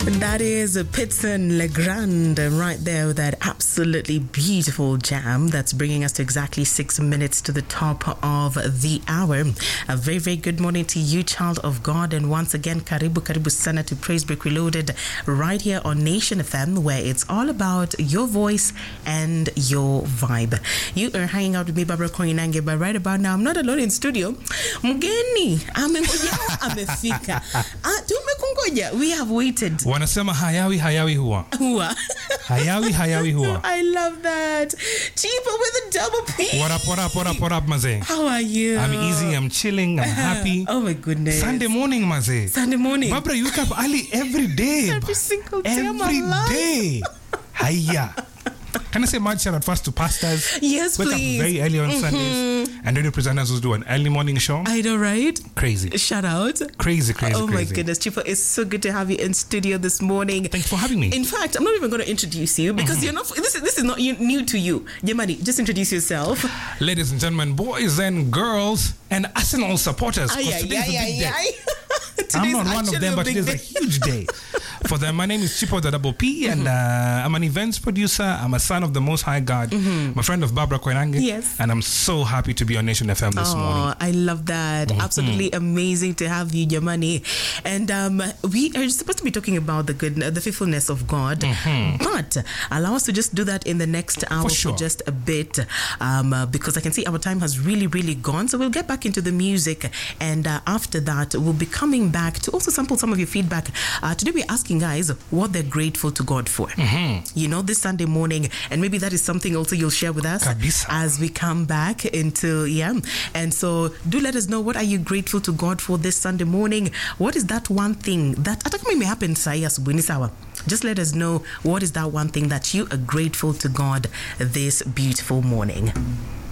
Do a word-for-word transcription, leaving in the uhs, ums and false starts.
That is Pitson Legrand right there with that absolutely beautiful jam that's bringing us to exactly six minutes to the top of the hour. A very, very good morning to you, child of God. And once again, Karibu, Karibu Sana to Praise Break Reloaded right here on Nation F M, where it's all about your voice and your vibe. You are hanging out with me, Barbara Koinange, but right about now, I'm not alone in studio. Mgeni, amengoja, amefika. Ah, tumekungoja. We have waited. Wanasema hayawi hayawi huwa. Huwa. Hayawi hayawi huwa. I love that. Cheaper with a double P. What up, what up, what up, what up, Maze? How are you? I'm easy, I'm chilling, I'm happy. Oh my goodness. Sunday morning, Maze. Sunday morning. Barbara, you wake up early every day. Every single day of my Every life. day. Hiya. Can I say mad shout out first to pastors? Yes, Wake please. up very early on mm-hmm. Sundays. And radio presenters who do an early morning show. I know, right? Crazy. Shout out. Crazy, crazy, Oh crazy. my goodness, Chifa, it's so good to have you in studio this morning. Thanks for having me. In fact, I'm not even going to introduce you because mm-hmm. you're not. This is this is not new to you. Yemani, just introduce yourself. Ladies and gentlemen, boys and girls, and Arsenal supporters. Aye, aye, today's aye, a big aye, day. I'm not one of them, but today's a huge day for them. My name is Chipo the Double P, mm-hmm. and uh, I'm an events producer. I'm a son of the Most High God, mm-hmm. my friend of Barbara Koinange. Yes. And I'm so happy to be on Nation F M this oh, morning. I love that. Mm-hmm. Absolutely amazing to have you, Jamani. And um, we are supposed to be talking about the good, the faithfulness of God, mm-hmm. but allow us to just do that in the next hour for, sure. for just a bit, um, uh, because I can see our time has really, really gone. So we'll get back into the music, and uh, after that, we'll be coming back to also sample some of your feedback. Uh, today, we're asking guys what they're grateful to God for. Mm-hmm. You know, this Sunday morning, and maybe that is something also you'll share with us Kabisa. As we come back into, yeah. And so do let us know, what are you grateful to God for this Sunday morning? What is that one thing that may happen just let us know, what is that one thing that you are grateful to God this beautiful morning?